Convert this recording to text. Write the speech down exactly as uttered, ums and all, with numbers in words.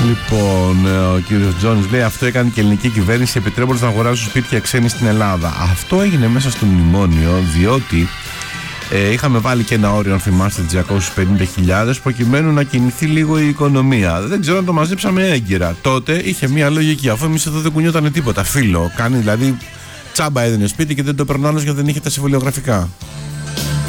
Λοιπόν, ο κύριος Τζόνις λέει αυτό έκανε και η ελληνική κυβέρνηση επιτρέποντας να αγοράζουν σπίτια ξένοι στην Ελλάδα. Αυτό έγινε μέσα στο μνημόνιο διότι ε, είχαμε βάλει και ένα όριο, αν θυμάστε, διακόσιες πενήντα χιλιάδες προκειμένου να κινηθεί λίγο η οικονομία. Δεν ξέρω αν το μαζέψαμε έγκυρα. Τότε είχε μία λογική, αφού εμείς εδώ δεν κουνιότανε τίποτα. Φίλο, κάνει δηλαδή τσάμπα έδινε σπίτι και δεν το περνάνε γιατί δεν είχε τα συμβολιογραφικά.